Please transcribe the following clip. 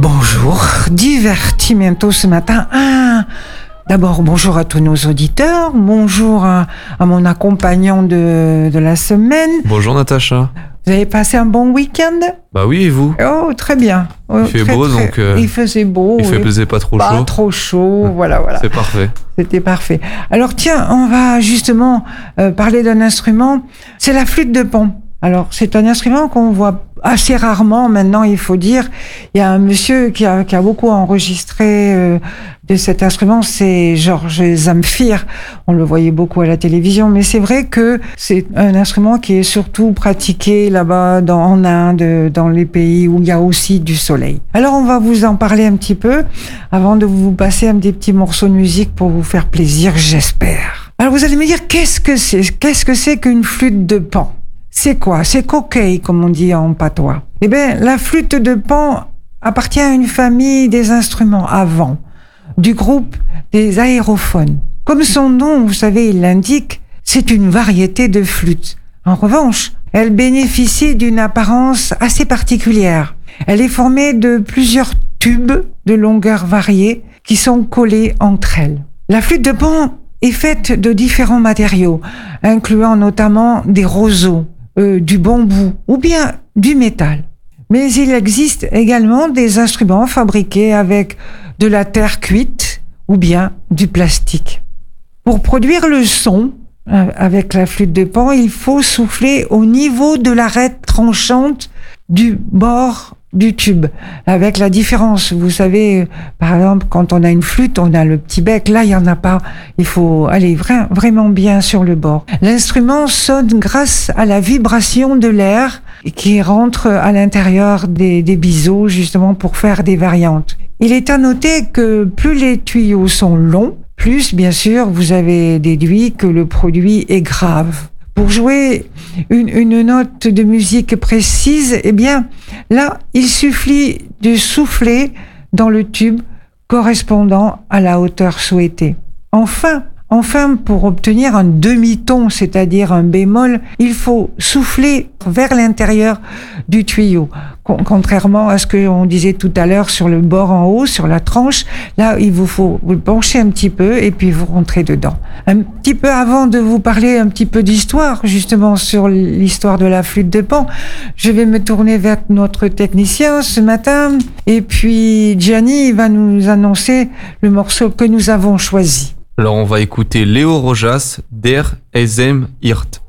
Bonjour, divertimento ce matin. D'abord, bonjour à tous nos auditeurs, bonjour à mon accompagnant de la semaine. Bonjour Natacha. Vous avez passé un bon week-end ? Bah oui, et vous ? Oh, très bien. Il fait beau, donc... Il faisait beau. Il faisait pas trop chaud. Pas trop chaud, voilà. C'est parfait. C'était parfait. Alors tiens, on va justement parler d'un instrument, c'est la flûte de Pan. Alors, c'est un instrument qu'on voit assez rarement maintenant, il faut dire. Il y a un monsieur qui a beaucoup enregistré de cet instrument, c'est Georges Zamfir. On le voyait beaucoup à la télévision, mais c'est vrai que c'est un instrument qui est surtout pratiqué là-bas en Inde, dans les pays où il y a aussi du soleil. Alors, on va vous en parler un petit peu avant de vous passer des petits morceaux de musique pour vous faire plaisir, j'espère. Alors, vous allez me dire, qu'est-ce que c'est qu'une flûte de Pan ? C'est quoi ? C'est coquille, comme on dit en patois. Eh bien, la flûte de Pan appartient à une famille des instruments à vent, du groupe des aérophones. Comme son nom, vous savez, il l'indique, c'est une variété de flûtes. En revanche, elle bénéficie d'une apparence assez particulière. Elle est formée de plusieurs tubes de longueur variée qui sont collés entre elles. La flûte de Pan est faite de différents matériaux, incluant notamment des roseaux, du bambou ou bien du métal. Mais il existe également des instruments fabriqués avec de la terre cuite ou bien du plastique. Pour produire le son avec la flûte de Pan, il faut souffler au niveau de l'arête tranchante du bord du tube, avec la différence. Vous savez, par exemple, quand on a une flûte, on a le petit bec. Là, il n'y en a pas. Il faut aller vraiment bien sur le bord. L'instrument sonne grâce à la vibration de l'air qui rentre à l'intérieur des biseaux, justement, pour faire des variantes. Il est à noter que plus les tuyaux sont longs, plus, bien sûr, vous avez déduit que le produit est grave. Pour jouer une note de musique précise, eh bien, là, il suffit de souffler dans le tube correspondant à la hauteur souhaitée. Enfin, pour obtenir un demi-ton, c'est-à-dire un bémol, il faut souffler vers l'intérieur du tuyau. Contrairement à ce qu'on disait tout à l'heure sur le bord en haut, sur la tranche, là, il vous faut vous pencher un petit peu et puis vous rentrez dedans. Un petit peu avant de vous parler un petit peu d'histoire, justement sur l'histoire de la flûte de Pan, je vais me tourner vers notre technicien ce matin et puis Gianni va nous annoncer le morceau que nous avons choisi. Alors on va écouter Léo Rojas, Der Eisem Hirt.